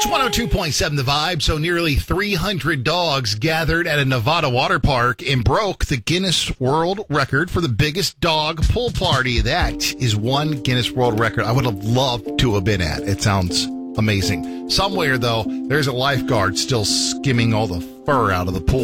It's 102.7 The Vibe. So nearly 300 dogs gathered at a Nevada water park and broke the Guinness World Record for the biggest dog pool party. That is one Guinness World Record I would have loved to have been at. It sounds amazing. Somewhere, though, there's a lifeguard still skimming all the fur out of the pool.